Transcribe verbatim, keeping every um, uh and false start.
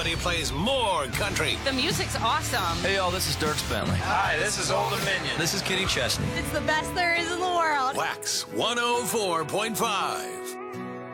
Somebody plays more country. The music's awesome. Hey, y'all, this is Dirk Bentley. Hi, this is Old Dominion. This is Kitty Chesney. It's the best there is in the world. Wax one oh four point five.